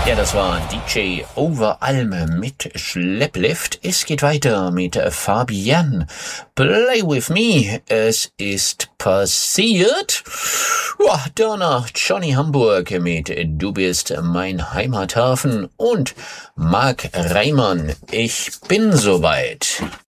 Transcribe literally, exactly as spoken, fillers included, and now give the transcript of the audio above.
Ja, das war D J Overalm mit Schlepplift. Es geht weiter mit Fabian. Play with me. Es ist passiert. Ja, danach Johnny Hamburg mit Du bist mein Heimathafen und Marc Reimann. Ich bin soweit.